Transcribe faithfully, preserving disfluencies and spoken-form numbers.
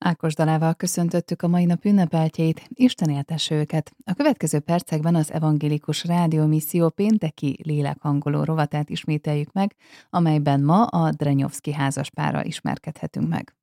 Ákos Dalával köszöntöttük a mai nap ünnepeltjeit, Isten éltesse őket. A következő percekben az Evangélikus Rádió Misszió pénteki lélekhangoló rovatát ismételjük meg, amelyben ma a Drenyovszky házaspárral ismerkedhetünk meg.